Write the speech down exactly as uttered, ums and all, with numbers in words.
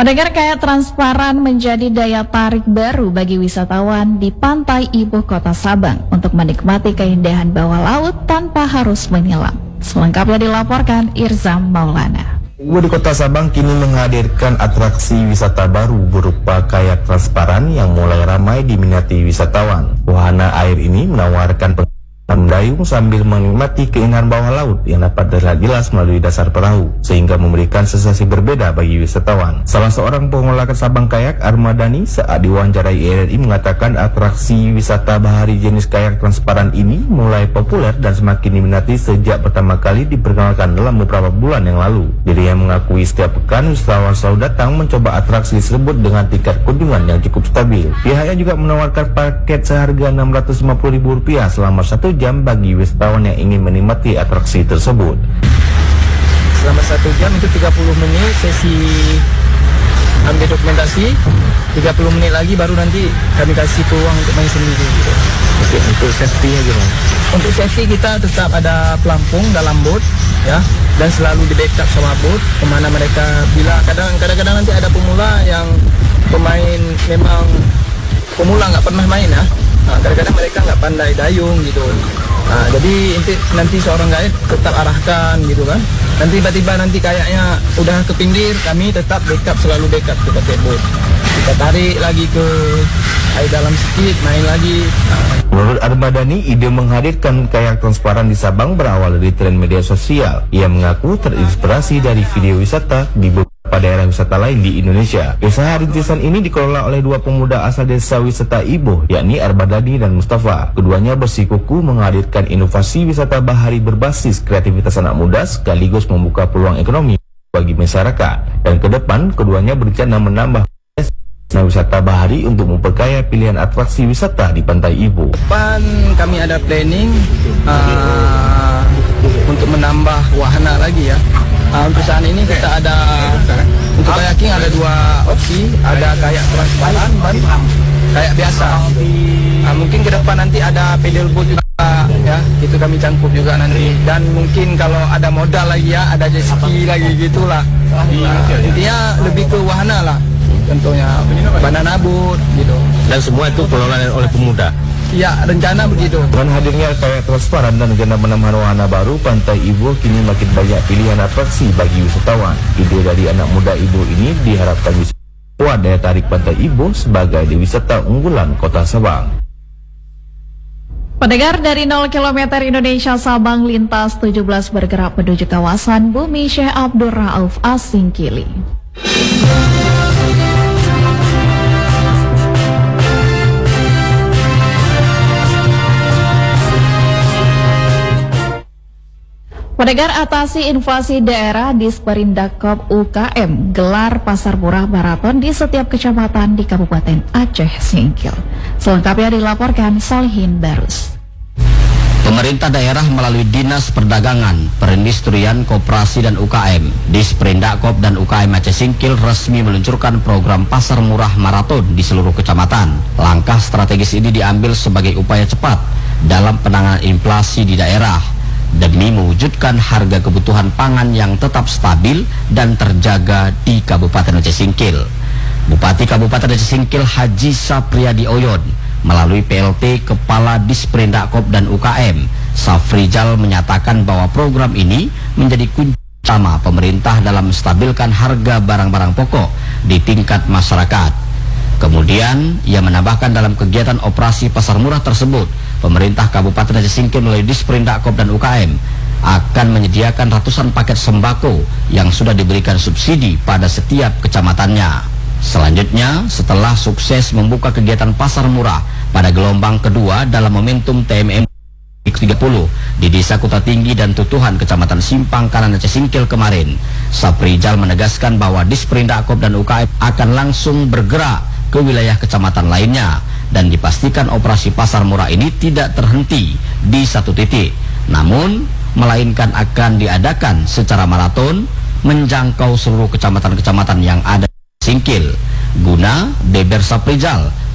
Pendengar, kayak transparan menjadi daya tarik baru bagi wisatawan di pantai ibu kota Sabang untuk menikmati keindahan bawah laut tanpa harus menyelam. Selengkapnya dilaporkan Irzam Maulana. Ibu di Kota Sabang kini menghadirkan atraksi wisata baru berupa kayak transparan yang mulai ramai diminati wisatawan. Wahana air ini menawarkan mendayung sambil menikmati keindahan bawah laut yang dapat terlihat jelas melalui dasar perahu, sehingga memberikan sensasi berbeda bagi wisatawan. Salah seorang pengelola Sabang Kayak, Armadani, saat diwawancarai R R I mengatakan atraksi wisata bahari jenis kayak transparan ini mulai populer dan semakin diminati sejak pertama kali diperkenalkan dalam beberapa bulan yang lalu. Dirinya mengakui setiap pekan wisatawan selalu datang mencoba atraksi tersebut dengan tingkat kunjungan yang cukup stabil. Pihaknya juga menawarkan paket seharga enam ratus lima puluh ribu rupiah selama satu jam bagi wisatawan yang ingin menikmati atraksi tersebut. Selama satu jam itu tiga puluh menit sesi ambil dokumentasi, tiga puluh menit lagi baru nanti kami kasih peluang untuk main sendiri gitu. Oke, untuk safety-nya gimana? Untuk safety kita tetap ada pelampung dalam boat ya, dan selalu di backup sama boat kemana mereka bila kadang-kadang nanti ada pemula yang pemain memang pemula nggak pernah main ya. Nah, kadang-kadang mereka nggak pandai dayung gitu. Nah, jadi nanti, nanti seorang guide tetap arahkan gitu kan. Nanti tiba-tiba nanti kayaknya udah ke pinggir, kami tetap backup, selalu backup ke pakai boat. Kita tarik lagi ke air dalam sedikit, main lagi. Nah. Menurut Armadani, ide menghadirkan kayak transparan di Sabang berawal dari tren media sosial. Ia mengaku terinspirasi dari video wisata di beberapa daerah wisata lain di Indonesia. Usaha rintisan ini dikelola oleh dua pemuda asal desa wisata Iboh, yakni Armadani dan Mustafa. Keduanya bersikukuh menghadirkan inovasi wisata bahari berbasis kreativitas anak muda sekaligus membuka peluang ekonomi bagi masyarakat. Dan ke depan, keduanya berencana menambah wisata bahari untuk memperkaya pilihan atraksi wisata di Pantai Iboh. Depan kami ada planning uh, untuk menambah wahana lagi ya. Uh, untuk saat ini kita ada untuk kayaking ada dua opsi, ada kayak transparan dan kayak biasa. Uh, mungkin ke depan nanti ada pedal boat juga ya, itu kami cangkup juga nanti. Dan mungkin kalau ada modal lagi ya, ada jet ski lagi gitulah. Uh, intinya lebih ke wahana lah. Tentunya banana boat gitu. Dan semua itu pengelolaan oleh pemuda. Ya, rencana begitu. Dengan hadirnya kayak transparan dan rencana penambahan wahana baru, Pantai Iboh kini makin banyak pilihan atraksi bagi wisatawan. Ide dari anak muda Iboh ini diharapkan bisa kuat daya tarik Pantai Iboh sebagai wisata unggulan Kota Sabang. Pendengar, dari nol kilometer Indonesia Sabang lintas tujuh belas bergerak menuju kawasan Bumi Syekh Abdul Rauf Asingkili. Pendengar, atasi inflasi daerah di Disperindakop U K M gelar pasar murah maraton di setiap kecamatan di Kabupaten Aceh Singkil. Selengkapnya dilaporkan Solihin Barus. Pemerintah daerah melalui Dinas Perdagangan, Perindustrian, Koperasi dan U K M, Disperindakop dan U K M Aceh Singkil resmi meluncurkan program pasar murah maraton di seluruh kecamatan. Langkah strategis ini diambil sebagai upaya cepat dalam penanganan inflasi di daerah demi mewujudkan harga kebutuhan pangan yang tetap stabil dan terjaga di Kabupaten Aceh Singkil. Bupati Kabupaten Aceh Singkil Haji Sapriyadi Oyon melalui P L T Kepala Disperindakop dan U K M Safrijal menyatakan bahwa program ini menjadi kunci utama pemerintah dalam menstabilkan harga barang-barang pokok di tingkat masyarakat. Kemudian ia menambahkan dalam kegiatan operasi pasar murah tersebut, pemerintah Kabupaten Aceh Singkil melalui Disperindakop dan U K M akan menyediakan ratusan paket sembako yang sudah diberikan subsidi pada setiap kecamatannya. Selanjutnya, setelah sukses membuka kegiatan pasar murah pada gelombang kedua dalam momentum T M M tiga puluh di Desa Kuta Tinggi dan Tutuhan Kecamatan Simpang Kanan Aceh Singkil kemarin, Saprijal menegaskan bahwa Disperindakop dan U K M akan langsung bergerak ke wilayah kecamatan lainnya dan dipastikan operasi pasar murah ini tidak terhenti di satu titik, namun melainkan akan diadakan secara maraton menjangkau seluruh kecamatan-kecamatan yang ada di Singkil guna beber Saprijal